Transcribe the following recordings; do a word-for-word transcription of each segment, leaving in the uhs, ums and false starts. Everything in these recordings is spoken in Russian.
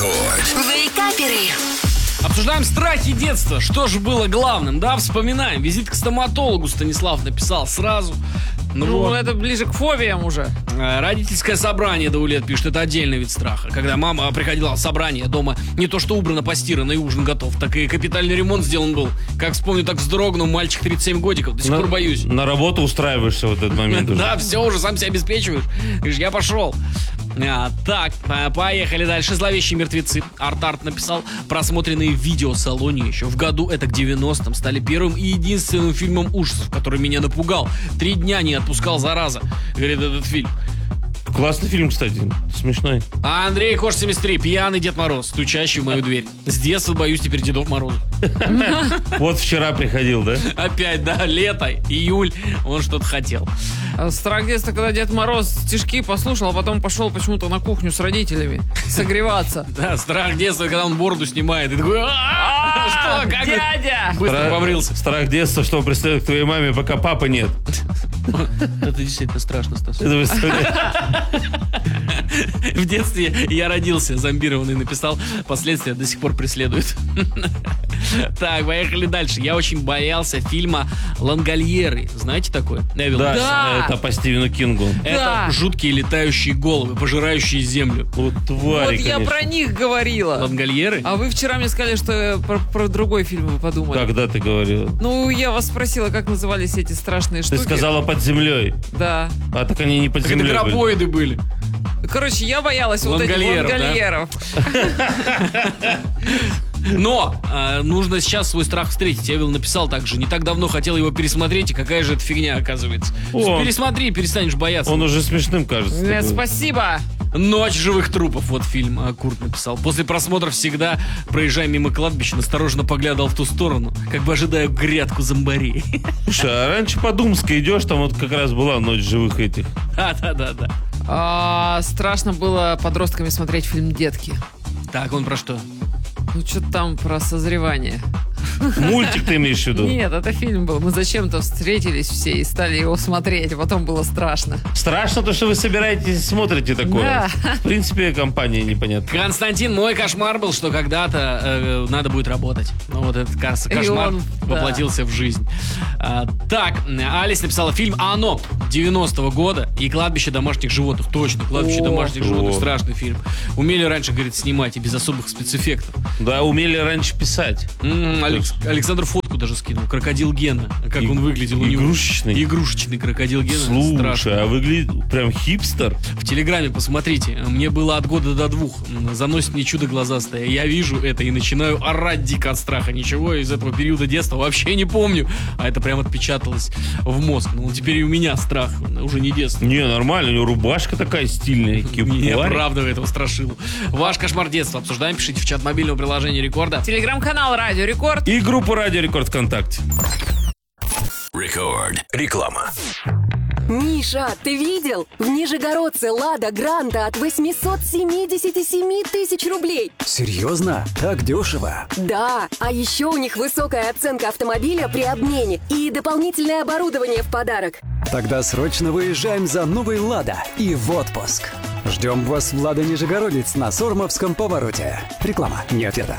Рекорд. Вейкаперы. Обсуждаем страхи детства. Что же было главным? Да, вспоминаем. Визит к стоматологу Станислав написал сразу. Ну, Ну, вот. это ближе к фобиям уже. Э, Родительское собрание, Даулет пишет, это отдельный вид страха. Когда мама приходила в собрание, дома не то что убрано, постирано и ужин готов, так и капитальный ремонт сделан был. Как вспомню, так вздрогнул. Мальчик тридцать семь годиков, до сих пор боюсь. На работу устраиваешься в этот момент уже. Да, все, уже сам себя обеспечиваешь. Говоришь, я пошел. А, так, по- поехали дальше. Зловещие мертвецы. Арт-арт написал. Просмотренные в видеосалоне еще в году, это к девяностым, стали первым и единственным фильмом ужасов, который меня напугал. Три дня не отпускал, зараза, говорит этот фильм. Классный фильм, кстати. Смешной. А Андрей Кош семьдесят три. Пьяный Дед Мороз, стучащий в мою дверь. С детства боюсь теперь Дедов Морозов. Вот вчера приходил, да? Опять, да, лето, июль, он что-то хотел. А Страх детства, когда Дед Мороз стишки послушал, а потом пошел почему-то на кухню с родителями согреваться. Да, страх детства, когда он бороду снимает. И такой, «А, что, как?» Дядя! Быстро Страх- побрился. Страх детства, что он пристает к твоей маме, пока папы нет. Это действительно страшно, Стас. Это представляешь? В детстве я родился зомбированный, написал. Последствия до сих пор преследуют. Так, поехали дальше. Я очень боялся фильма «Лангольеры». Знаете такое? Эвил? Да, Да. это по Стивену Кингу. Это Да. жуткие летающие головы, пожирающие землю. Вот твари, Вот я конечно. про них говорила. Лангольеры? А вы вчера мне сказали, что про, про другой фильм вы подумали. Когда ты говорила? Ну, я вас спросила, как назывались эти страшные Ты штуки. сказала под землей. Да. А так они не под Так это землей были. гробоиды были. Короче, я боялась вот этих Лангольеров, да? лангольеров. Но э, нужно сейчас свой страх встретить. Эвил написал также. Не так давно хотел его пересмотреть, и какая же это фигня оказывается. О. Пересмотри, перестанешь бояться. Он уже смешным кажется. Нет, такой. спасибо. «Ночь живых трупов», вот фильм а, Курт написал. После просмотра всегда, проезжая мимо кладбища, настороженно поглядывал в ту сторону, как бы ожидая грядку зомбарей. Слушай, а раньше по Думской идешь, там вот как раз была ночь живых этих. Да-да-да-да. А, страшно было подростками смотреть фильм «Детки». Так, он про что? Ну, что-то там про созревание. Мультик ты имеешь в виду? Нет, это фильм был. Мы зачем-то встретились все и стали его смотреть. А потом было страшно. Страшно то, что вы собираетесь и смотрите такое. Да. В принципе, компания непонятная. Константин, мой кошмар был, что когда-то э, надо будет работать. Ну вот этот кас- И кошмар он, да. воплотился в жизнь. А, так, Алис написала фильм «Оно» девяностого года и «Кладбище домашних животных». Точно, «Кладбище О, домашних животных» о. страшный фильм. Умели раньше, говорит, снимать и без особых спецэффектов. Да, умели раньше писать. М, Алекс- Александр фотку даже скинул. Крокодил Гена. Как И- он выглядел у него. игрушечный? Игрушечный крокодил Гена. Слушай, Страшно. а выглядит прям хипстер. В Телеграме посмотрите. Мне было от года до двух. М, Заносит мне чудо глазастое. Я вижу это и начинаю орать дико от страха. Ничего из этого периода детства вообще не помню. А это прям отпечаталось в мозг. Ну, теперь и у меня страх. Уже не детство. Не, нормально, у него рубашка такая стильная. Не кепуарь. оправдывай этого страшилу. Ваш кошмар детства. Обсуждаем. Пишите в чат мобильного приложения Рекорда. Телеграм-канал «Радио Рекорд». И группу Радио Рекорд ВКонтакте. Рекорд. Реклама. Миша, ты видел? В Нижегородце «Лада Гранта» от восемьсот семьдесят семь тысяч рублей. Серьезно? Так дешево? Да, а еще у них высокая оценка автомобиля при обмене и дополнительное оборудование в подарок. Тогда срочно выезжаем за новой «Лада» и в отпуск. Ждем вас в «Лада Нижегородец» на Сормовском повороте. Реклама не ответа.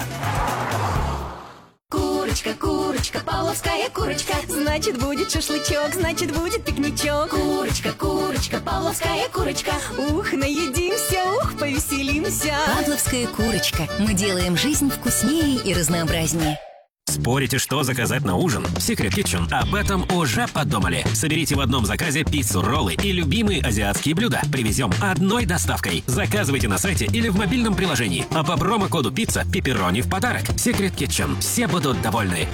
Курочка, курочка, павловская курочка. Значит, будет шашлычок, значит, будет пикничок. Курочка, курочка, павловская курочка. Ух, наедимся, ух, повеселимся. Павловская курочка. Мы делаем жизнь вкуснее и разнообразнее. Спорите, что заказать на ужин? Secret Kitchen об этом уже подумали. Соберите в одном заказе пиццу, роллы и любимые азиатские блюда. Привезем одной доставкой. Заказывайте на сайте или в мобильном приложении. А по промокоду «Пицца» пепперони в подарок. Secret Kitchen. Все будут довольны.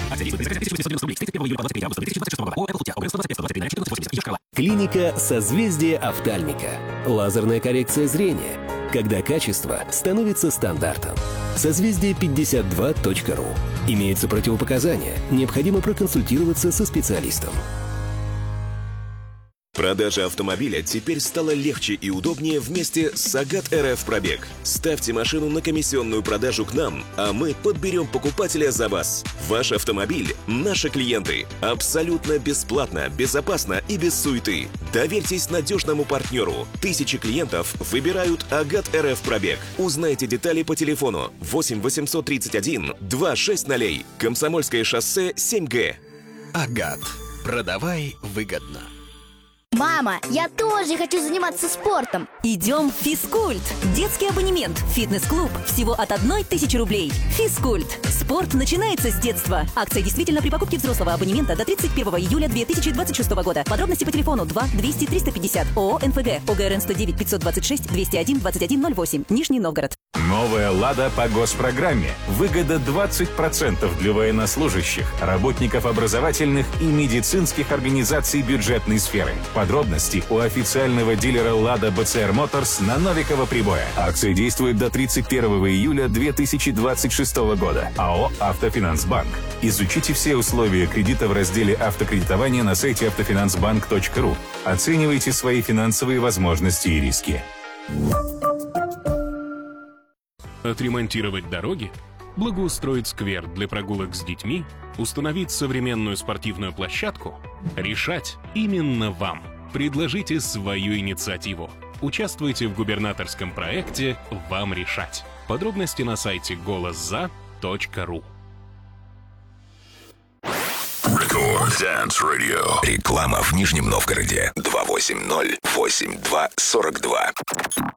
Клиника «Созвездие офтальмика». Лазерная коррекция зрения. Когда качество становится стандартом. созвездие пятьдесят два точка ру. Имеются противопоказания. Необходимо проконсультироваться со специалистом. Продажа автомобиля теперь стала легче и удобнее вместе с Агат эр эф Пробег. Ставьте машину на комиссионную продажу к нам, а мы подберем покупателя за вас. Ваш автомобиль – наши клиенты. Абсолютно бесплатно, безопасно и без суеты. Доверьтесь надежному партнеру. Тысячи клиентов выбирают Агат эр эф Пробег. Узнайте детали по телефону восемь восемьсот тридцать один двести шестьдесят. Комсомольское шоссе семь гэ. Агат. Продавай выгодно. Мама, я тоже хочу заниматься спортом. Идем в Физкульт. Детский абонемент в фитнес-клуб всего от одной тысячи рублей. Физкульт. Спорт начинается с детства. Акция действительно при покупке взрослого абонемента до тридцать первого июля две тысячи двадцать шестого года. Подробности по телефону два двести триста пятьдесят. ООО «НФГ». ОГРН сто девять пятьсот двадцать шесть двести один двадцать один ноль восемь. Нижний Новгород. Новая «Лада» по госпрограмме. Выгода двадцать процентов для военнослужащих, работников образовательных и медицинских организаций бюджетной сферы. Подробности у официального дилера «Лада» бэ цэ эр Моторс на Новикова Прибоя. Акция действует до тридцать первого июля две тысячи двадцать шестого года. АО «Автофинансбанк». Изучите все условия кредита в разделе «Автокредитование» на сайте автофинансбанк точка ру. Оценивайте свои финансовые возможности и риски. Отремонтировать дороги? Благоустроить сквер для прогулок с детьми? Установить современную спортивную площадку? Решать именно вам. Предложите свою инициативу. Участвуйте в губернаторском проекте «Вам решать». Подробности на сайте голос за точка ру. Рекорд Dance Radio. Реклама в Нижнем Новгороде. два восемь ноль восемь два сорок два.